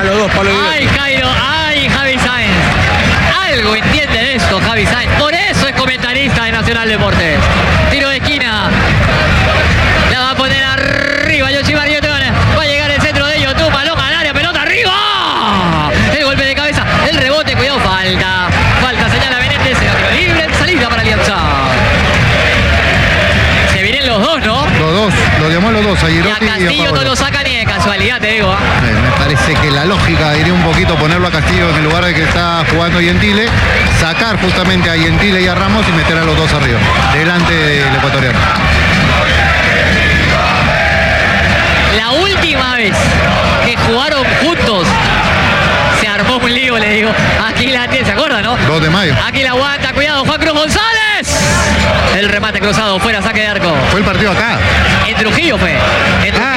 los dos palos Ay, directos. Jairo, ay, Javi Sáenz. Algo entiende de esto, Javi Sáenz. Por eso es comentarista de Nacional Deportes. Tiro de esquina. La va a poner arriba Yoshimar Yotun. Va a llegar el centro de Yotun. Balón al área, pelota arriba. El golpe de cabeza, el rebote, cuidado, falta. Falta, señala Benítez, el tiro libre, salida para Alianza. Se vienen los dos, ¿no? Los dos, lo llamó los dos, a Y a Girotti y a Castillo no Pavolo. lo saca ni de casualidad, te digo. Me parece que la lógica diría un poquito ponerlo a Castillo en el lugar de que está jugando Gentile, sacar justamente a Gentile y a Ramos y meter a los dos arriba, delante del ecuatoriano. La última vez que jugaron juntos se armó un lío, le digo. Aquí la tiene, ¿se acuerda, no? 2 de mayo. Aquí la aguanta, cuidado, Juan Cruz González. El remate cruzado, fuera, saque de arco. Fue el partido acá. En Trujillo fue. En Trujillo.